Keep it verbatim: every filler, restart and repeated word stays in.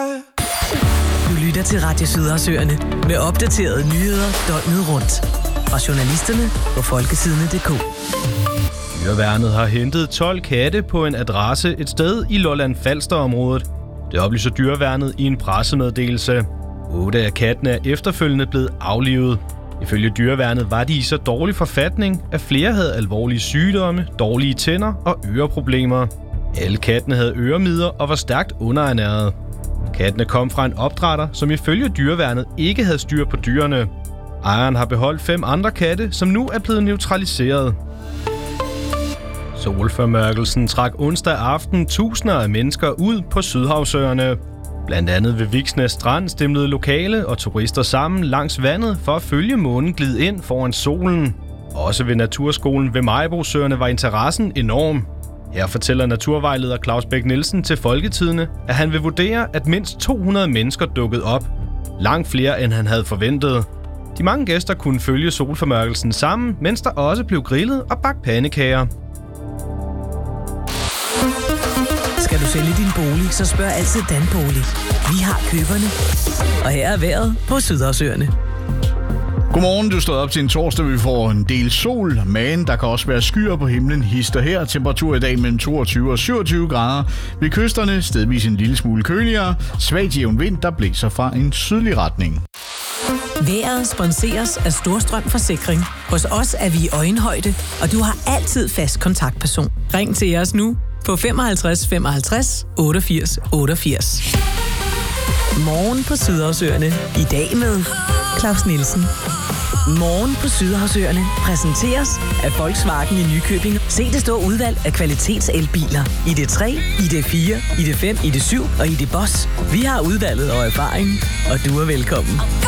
Du lytter til Radio Sydersøerne med opdaterede nyheder døgnet rundt. Fra journalisterne på folkesidene punktum d k. Dyreværnet har hentet tolv katte på en adresse et sted i Lolland-Falster-området. Det oplyser Dyreværnet i en pressemeddelelse. Otte af kattene er efterfølgende blevet aflivet. Ifølge Dyreværnet var de i så dårlig forfatning, at flere havde alvorlige sygdomme, dårlige tænder og øreproblemer. Alle kattene havde øremider og var stærkt underernærede. Kattene kom fra en opdrætter, som ifølge Dyreværnet ikke havde styr på dyrene. Ejeren har beholdt fem andre katte, som nu er blevet neutraliseret. Solformørkelsen trak onsdag aften tusinder af mennesker ud på Sydhavsøerne. Blandt andet ved Viksnæs Strand stemlede lokale og turister sammen langs vandet for at følge månen glide ind foran solen. Også ved Naturskolen ved Majbrosøerne var interessen enorm. Her fortæller naturvejleder Claus Bæk Nielsen til Folketidene, at han vil vurdere, at mindst to hundrede mennesker dukkede op. Langt flere, end han havde forventet. De mange gæster kunne følge solformørkelsen sammen, mens der også blev grillet og bagt pandekager. Skal du sælge din bolig, så spørg altid Danbolig. Vi har køberne. Og her er vejret på Sydersøerne. Godmorgen, du står op til en torsdag, vi får en del sol, men der kan også være skyer på himlen hister her. Temperatur i dag mellem toogtyve og syvogtyve grader. Ved kysterne stedvis en lille smule køligere. Svagt jævn vind, der blæser fra en sydlig retning. Vejret sponseres af Storstrøm Forsikring. Hos os er vi i øjenhøjde, og du har altid fast kontaktperson. Ring til os nu på femoghalvtreds femoghalvtreds otteogfirs otteogfirs. Morgen på Sydersøerne. I dag med Claus Nielsen. Morgen på Sydersøerne præsenteres af Volkswagen i Nykøbing. Se det store udvalg af kvalitetselbiler. I D tre, I D fire, I D fem, I D syv og I D Boss. Vi har udvalget og erfaring, og du er velkommen.